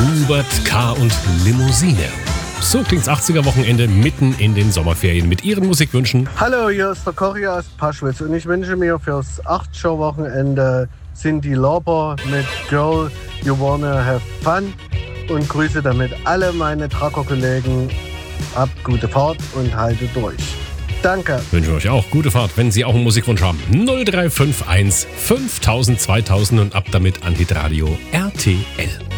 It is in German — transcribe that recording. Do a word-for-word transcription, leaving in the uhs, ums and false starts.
Hubert K. und Limousine. So klingt's achtziger-Wochenende mitten in den Sommerferien mit Ihren Musikwünschen. Hallo, hier ist der Cory aus Paschwitz und ich wünsche mir fürs acht-Show-Wochenende Cyndi Lauper mit Girl, You Wanna Have Fun und grüße damit alle meine Trucker-Kollegen. Habt gute Fahrt und haltet durch. Danke. Wünschen wir euch auch gute Fahrt, wenn Sie auch einen Musikwunsch haben. null drei fünf eins fünftausend zweitausend und ab damit an Hitradio R T L.